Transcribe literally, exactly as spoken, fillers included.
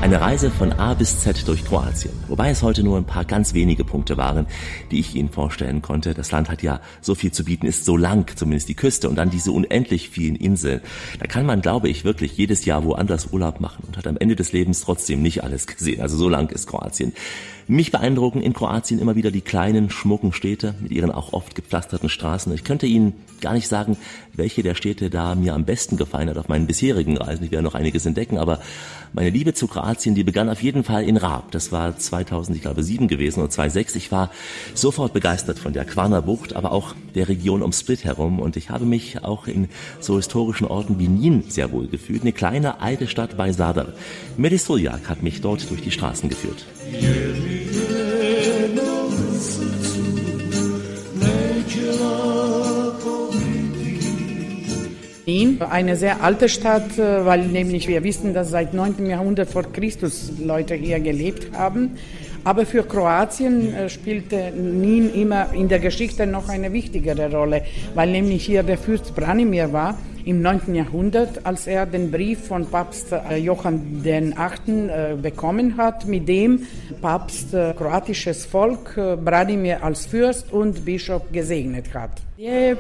Eine Reise von A bis Z durch Kroatien. Wobei es heute nur ein paar ganz wenige Punkte waren, die ich Ihnen vorstellen konnte. Das Land hat ja so viel zu bieten, ist so lang, zumindest die Küste, und dann diese unendlich vielen Inseln. Da kann man, glaube ich, wirklich jedes Jahr woanders Urlaub machen und hat am Ende des Lebens trotzdem nicht alles gesehen. Also so lang ist Kroatien. Mich beeindrucken in Kroatien immer wieder die kleinen, schmucken Städte mit ihren auch oft gepflasterten Straßen. Ich könnte Ihnen gar nicht sagen, welche der Städte da mir am besten gefallen hat auf meinen bisherigen Reisen. Ich werde noch einiges entdecken, aber meine Liebe zu Kroatien, die begann auf jeden Fall in Rab. Das war zweitausendsieben gewesen oder zweitausendsechs. Ich war sofort begeistert von der Kvarner Bucht, aber auch der Region um Split herum. Und ich habe mich auch in so historischen Orten wie Nin sehr wohl gefühlt. Eine kleine alte Stadt bei Zadar. Melis Suljak hat mich dort durch die Straßen geführt. Nin, eine sehr alte Stadt, weil nämlich wir wissen, dass seit neunten Jahrhundert vor Christus Leute hier gelebt haben. Aber für Kroatien spielte Nin immer in der Geschichte noch eine wichtigere Rolle, weil nämlich hier der Fürst Branimir war im neunten Jahrhundert, als er den Brief von Papst Johann der Achte bekommen hat, mit dem Papst kroatisches Volk Branimir als Fürst und Bischof gesegnet hat.